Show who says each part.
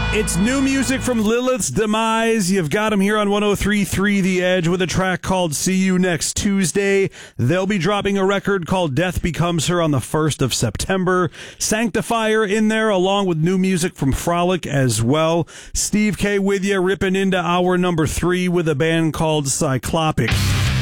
Speaker 1: It's new music from Lilith's Demise. You've got them here on 103.3 The Edge with a track called See You Next Tuesday. They'll be dropping a record called Death Becomes Her on the 1st of September. Sanctifier in there along with new music from Frolic as well. Steve K with you ripping into hour number 3 with a band called Cyclopic.